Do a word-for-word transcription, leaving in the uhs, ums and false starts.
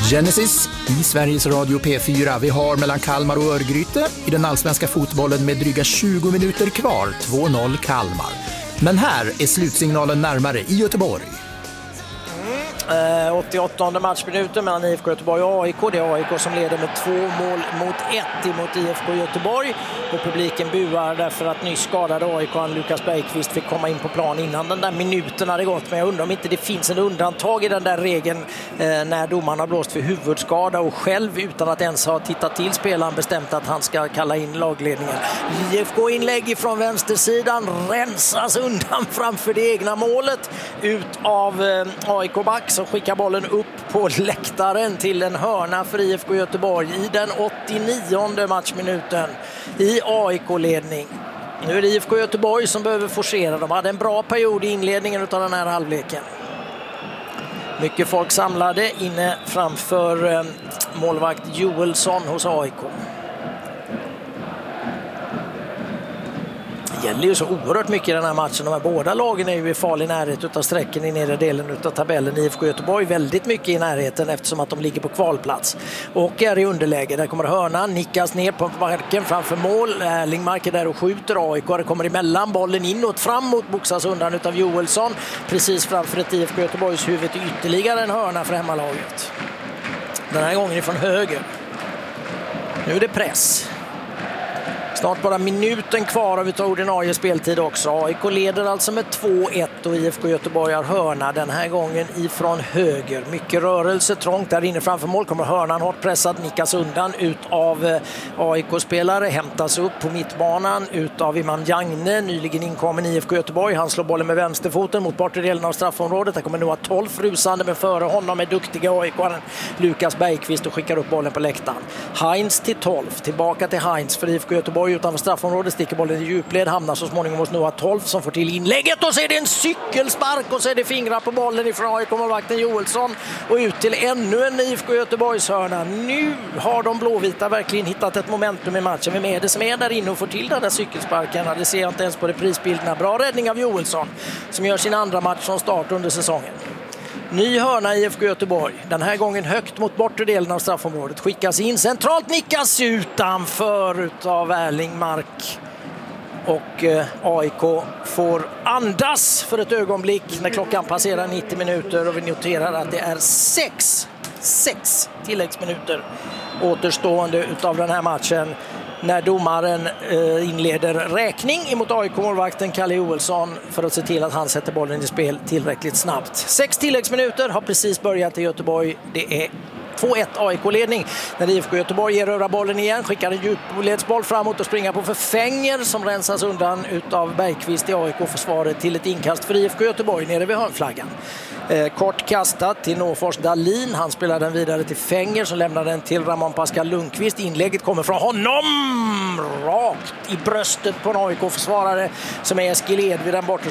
Genesis i Sveriges Radio P fyra. Vi har mellan Kalmar och Örgryte i den allsvenska fotbollen med dryga tjugo minuter kvar. två noll Kalmar. Men här är slutsignalen närmare i Göteborg. Mm, åttioåttonde matchminuten mellan I F K Göteborg och A I K. Det är A I K som leder med två mål mot ett emot I F K Göteborg. Och publiken buar därför att nyss skadade A I K Lukas Bergqvist fick komma in på plan innan den där minuten hade gått. Men jag undrar om inte det finns en undantag i den där regeln eh, när domaren har blåst för huvudskada och själv utan att ens ha tittat till spelaren bestämt att han ska kalla in lagledningen. I F K-inlägg från vänstersidan rensas undan framför det egna målet ut av eh, A I K-back som skickar bollen upp på läktaren till en hörna för I F K Göteborg i den åttionionde matchminuten i A I K-ledning. Nu är det I F K Göteborg som behöver forcera. De hade en bra period i inledningen av den här halvleken. Mycket folk samlade inne framför eh, målvakt Joelsson hos A I K. Det gäller ju så oerhört mycket i den här matchen. De här båda lagen är ju i farlig närhet av sträcken i nedre delen av tabellen. I F K Göteborg väldigt mycket i närheten eftersom att de ligger på kvalplats. Och är i underläge. Där kommer hörnan, nickas ner på marken framför mål. Erlingmark är där och skjuter. A I K det kommer emellan. Bollen inåt, framåt, boxas undan utav Joelsson. Precis framför ett I F K Göteborgs huvud ytterligare en hörna för hemmalaget. Den här gången ifrån höger. Nu är det press. Snart bara minuten kvar av utav ordinarie speltid också. A I K leder alltså med två ett och I F K Göteborg har hörna den här gången ifrån höger. Mycket rörelse, trångt där inne framför mål. Kommer hörnan hårt pressad, nickas undan ut av A I K-spelare. Hämtas upp på mittbanan ut av Iman Jagne, nyligen inkommen i I F K Göteborg. Han slår bollen med vänsterfoten mot bortre delen av straffområdet. Där kommer Noah tolv rusande, men före honom är duktiga A I K Lukas Bergqvist och skickar upp bollen på läktaren. Heinz till tolv, tillbaka till Heinz för I F K Göteborg utanför straffområdet, sticker bollen i djupled, hamnar så småningom hos Noah tolv som får till inlägget och så är det en cykelspark och så är det fingrar på bollen ifrån A I K-målvakten Joelsson och ut till ännu en I F K Göteborgs hörna. Nu har de blåvita verkligen hittat ett momentum i matchen. Vem är det som är där inne och får till den där cykelsparken? Det ser jag inte ens på reprisbilderna. Bra räddning av Joelsson som gör sin andra match från start under säsongen. Ny hörna i I F K Göteborg. Den här gången högt mot bortre delen av straffområdet. Skickas in centralt, nickas utanför utav Erlingmark. Och eh, A I K får andas för ett ögonblick när klockan passerar nittio minuter. Och vi noterar att det är sex, sex tilläggsminuter återstående utav den här matchen. När domaren eh, inleder räkning emot A I K-målvakten Kalle Joelsson för att se till att han sätter bollen i spel tillräckligt snabbt. Sex tilläggsminuter har precis börjat i Göteborg. Det är två ett A I K-ledning. När I F K Göteborg ger röra bollen igen, skickar en djupledsboll framåt och springer på för Fänger som rensas undan utav Bergqvist i A I K-försvaret till ett inkast för I F K Göteborg nere vid hörnflaggan. Eh, kort kastat till Nåfors Dahlin. Han spelar den vidare till Fänger som lämnar den till Ramon Pascal Lundqvist. Inlägget kommer från honom rakt i bröstet på en A I K-försvarare som är Eskil Edvid den bortre